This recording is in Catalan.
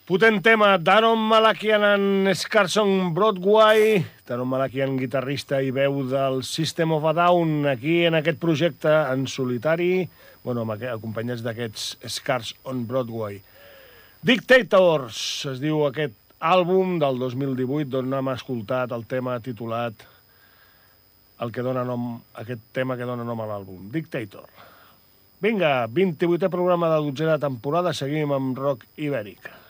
Potent tema, Daron Malakian en Scars on Broadway. Daron Malakian, guitarrista i veu del System of a Down, aquí en aquest projecte en solitari, acompanyats d'aquests Scars on Broadway. Dictators, es diu aquest àlbum del 2018, d'on hem escoltat el tema titulat, aquest tema que dona nom a l'àlbum, Dictator. Vinga, 28è programa de la 12a temporada, seguim amb rock ibèric.